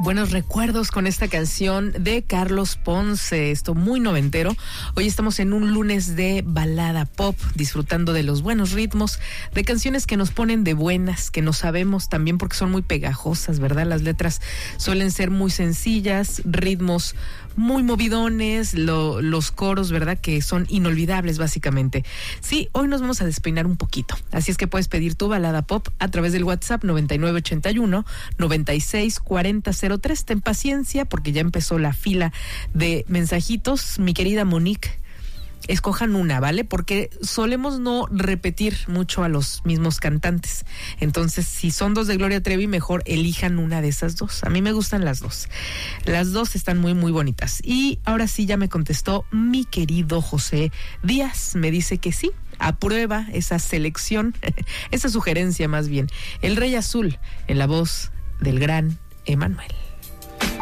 Buenos recuerdos con esta canción de Carlos Ponce, esto muy noventero. Hoy estamos en un lunes de balada pop, disfrutando de los buenos ritmos, de canciones que nos ponen de buenas, que no sabemos también porque son muy pegajosas, ¿verdad? Las letras suelen ser muy sencillas, ritmos muy movidones, los coros, ¿verdad? Que son inolvidables básicamente. Sí, hoy nos vamos a despeinar un poquito, así es que puedes pedir tu balada pop a través del WhatsApp 9981-964003. Ten paciencia porque ya empezó la fila de mensajitos. Mi querida Monique, escojan una, ¿vale? Porque solemos no repetir mucho a los mismos cantantes. Entonces, si son dos de Gloria Trevi, mejor elijan una de esas dos. A mí me gustan las dos. Las dos están muy, muy bonitas. Y ahora sí ya me contestó mi querido José Díaz. Me dice que sí, aprueba esa selección, esa sugerencia más bien. El Rey Azul, en la voz del gran Emanuel.